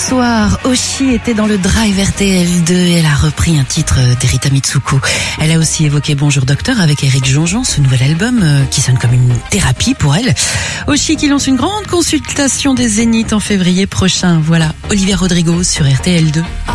Soir, Oshi était dans le Drive RTL2 et elle a repris un titre d'Erita Mitsuko. Elle a aussi évoqué Bonjour Docteur avec Éric Jean-Jean, ce nouvel album qui sonne comme une thérapie pour elle. Oshi qui lance une grande consultation des Zéniths en février prochain. Voilà, Olivia Rodrigo sur RTL2.